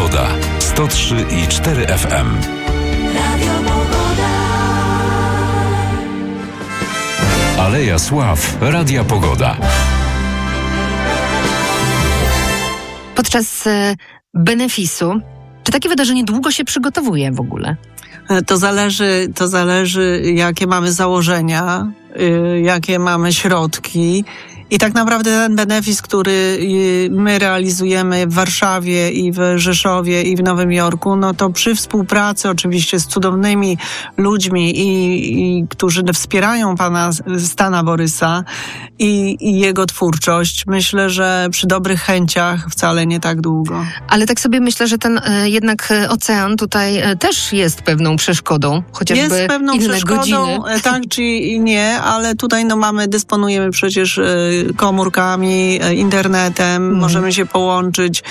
Pogoda. 103,4 FM. Radio Pogoda. Aleja Sław. Radia Pogoda. Podczas benefisu, czy takie wydarzenie długo się przygotowuje w ogóle? To zależy jakie mamy założenia, jakie mamy środki. I tak naprawdę ten benefis, który my realizujemy w Warszawie i w Rzeszowie i w Nowym Jorku, no to przy współpracy oczywiście z cudownymi ludźmi i którzy wspierają pana Stana Borysa i jego twórczość, myślę, że przy dobrych chęciach wcale nie tak długo. Ale tak sobie myślę, że ten jednak ocean tutaj też jest pewną przeszkodą, chociażby jest pewną inne przeszkodą, godziny. tak czy nie, ale tutaj dysponujemy przecież komórkami, internetem, możemy się połączyć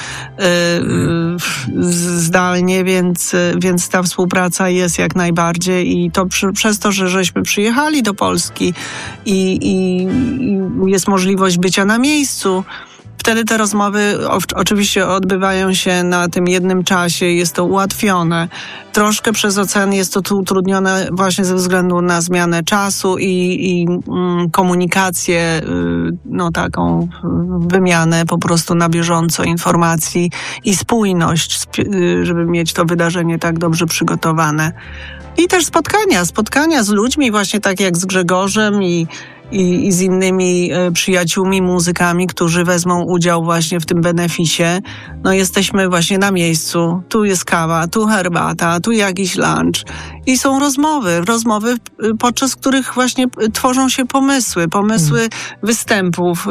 zdalnie, więc ta współpraca jest jak najbardziej i to przez to, że żeśmy przyjechali do Polski i jest możliwość bycia na miejscu, wtedy te rozmowy oczywiście odbywają się na tym jednym czasie, jest to ułatwione. Troszkę przez ocean jest to tu utrudnione właśnie ze względu na zmianę czasu i komunikację, taką wymianę po prostu na bieżąco informacji i spójność, żeby mieć to wydarzenie tak dobrze przygotowane. I też spotkania z ludźmi, właśnie tak jak z Grzegorzem i z innymi przyjaciółmi, muzykami, którzy wezmą udział właśnie w tym beneficie. No jesteśmy właśnie na miejscu. Tu jest kawa, tu herbata, tu jakiś lunch. I są rozmowy, podczas których właśnie tworzą się pomysły występów,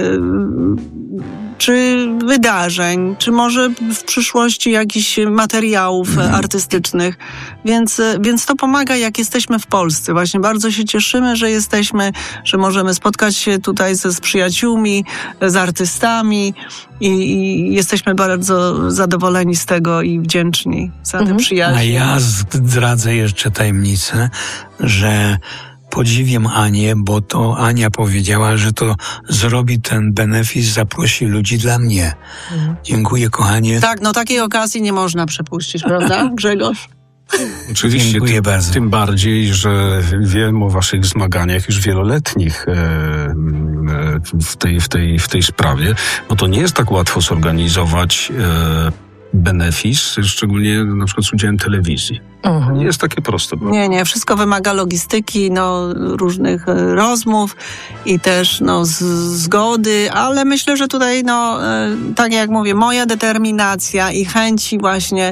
czy wydarzeń, czy może w przyszłości jakichś materiałów artystycznych. Więc to pomaga, jak jesteśmy w Polsce. Właśnie bardzo się cieszymy, że możemy spotkać się tutaj z przyjaciółmi, z artystami i jesteśmy bardzo zadowoleni z tego i wdzięczni za tę przyjaźń. A ja zdradzę jeszcze tajemnicę, że podziwiam Anię, bo to Ania powiedziała, że to zrobi ten benefis, zaprosi ludzi dla mnie. Dziękuję, kochanie. Tak, takiej okazji nie można przepuścić, prawda, Grzegorz? Oczywiście, dziękuję bardzo. Tym bardziej, że wiem o waszych zmaganiach już wieloletnich w tej sprawie, bo to nie jest tak łatwo zorganizować benefis, szczególnie na przykład z udziałem telewizji. Nie jest takie proste. Nie, wszystko wymaga logistyki, różnych rozmów i też zgody, ale myślę, że tutaj tak jak mówię, moja determinacja i chęci właśnie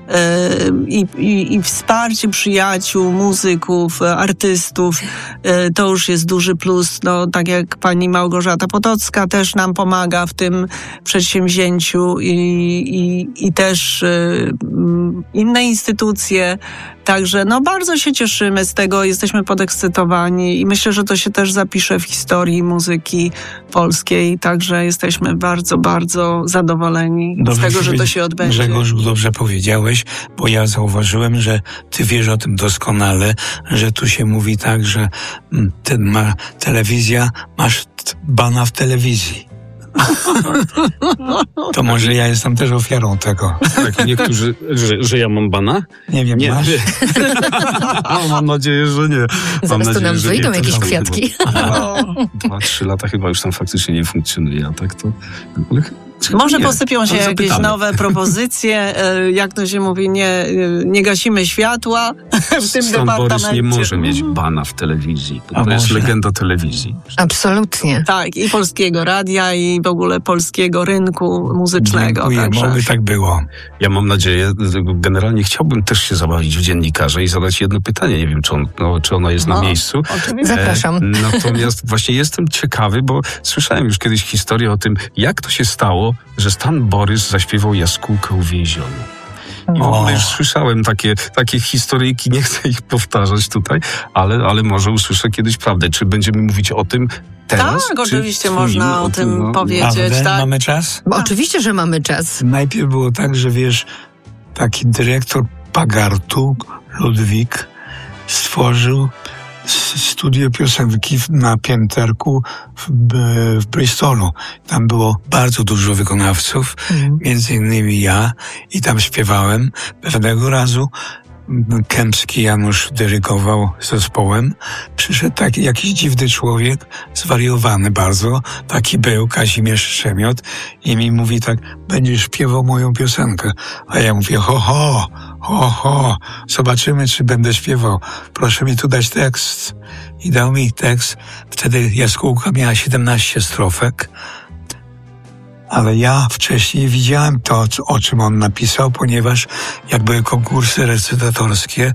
i wsparcie przyjaciół, muzyków, artystów, to już jest duży plus. Tak jak pani Małgorzata Potocka też nam pomaga w tym przedsięwzięciu i też inne instytucje. Także bardzo się cieszymy z tego, jesteśmy podekscytowani i myślę, że to się też zapisze w historii muzyki polskiej. Także jesteśmy bardzo, bardzo zadowoleni z tego, że to się odbędzie. Grzegorz, dobrze powiedziałeś, bo ja zauważyłem, że ty wiesz o tym doskonale, że tu się mówi tak, że telewizja, masz bana w telewizji. To może ja jestem też ofiarą tego. Tak, niektórzy, że ja mam bana? Nie wiem, masz? Mam nadzieję, że nie. Zaraz tu nam wyjdą jakieś kwiatki. 2-3 lata chyba już tam faktycznie nie funkcjonuje, a tak to... Może posypią się jakieś nowe propozycje, jak to się mówi, nie gasimy światła w tym Stan departamencie. Borys nie może mieć bana w telewizji. To jest legenda telewizji. Absolutnie. Tak, i polskiego radia, i w ogóle polskiego rynku muzycznego. Dziękuję, by tak było. Ja mam nadzieję, generalnie chciałbym też się zabawić w dziennikarza i zadać jedno pytanie. Nie wiem, czy ono jest na miejscu. Oczywiście. Zapraszam. Natomiast właśnie jestem ciekawy, bo słyszałem już kiedyś historię o tym, jak to się stało, że Stan Borys zaśpiewał Jaskółkę uwięzioną. I w ogóle już słyszałem takie historyjki, nie chcę ich powtarzać tutaj, ale może usłyszę kiedyś prawdę. Czy będziemy mówić o tym teraz? Tak, oczywiście można o tym powiedzieć. Tak. Mamy czas? Oczywiście, że mamy czas. Najpierw było tak, że taki dyrektor Pagartu, Ludwik, stworzył studio piosenki na pięterku w Bristolu. Tam było bardzo dużo wykonawców, między innymi ja, i tam śpiewałem. Pewnego razu Kępski Janusz dyrygował zespołem. Przyszedł taki jakiś dziwny człowiek, zwariowany bardzo, taki był, Kazimierz Strzemiot, i mi mówi tak: będziesz śpiewał moją piosenkę. A ja mówię: ho, zobaczymy, czy będę śpiewał. Proszę mi tu dać tekst. I dał mi tekst. Wtedy jaskółka miała 17 strofek. Ale ja wcześniej widziałem to, o czym on napisał, ponieważ jak były konkursy recytatorskie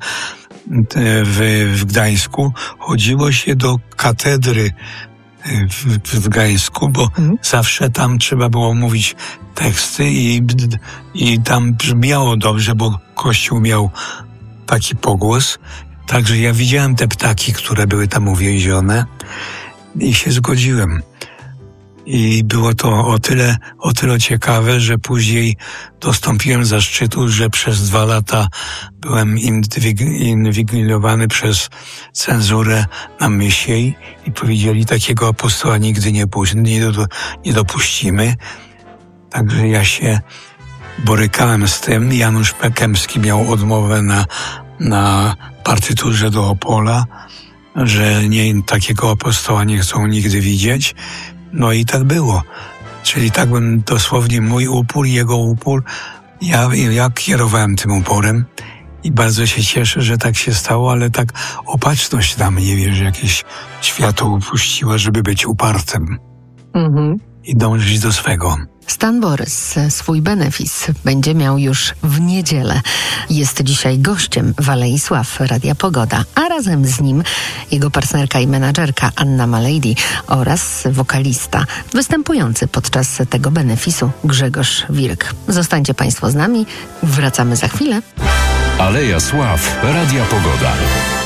w Gdańsku, chodziło się do katedry w Gdańsku, bo zawsze tam trzeba było mówić teksty i tam brzmiało dobrze, bo Kościół miał taki pogłos. Także ja widziałem te ptaki, które były tam uwięzione, i się zgodziłem. I było to o tyle ciekawe, że później dostąpiłem zaszczytu, że przez 2 lata byłem inwigilowany przez cenzurę na Mysiej i powiedzieli: takiego apostoła nigdy nie dopuścimy. Także ja się borykałem z tym. Janusz Kępski miał odmowę na partyturze do Opola, że takiego apostoła nie chcą nigdy widzieć. No i tak było. Czyli tak bym dosłownie mój upór, jego upór, ja kierowałem tym uporem i bardzo się cieszę, że tak się stało, ale tak opatrzność na mnie, wiesz, jakieś światło upuściła, żeby być upartym i dążyć do swego. Stan Borys swój benefis będzie miał już w niedzielę. Jest dzisiaj gościem w Alei Sław Radia Pogoda, a razem z nim jego partnerka i menadżerka Anna Malady oraz wokalista występujący podczas tego benefisu Grzegorz Wilk. Zostańcie Państwo z nami, wracamy za chwilę. Aleja Sław Radia Pogoda.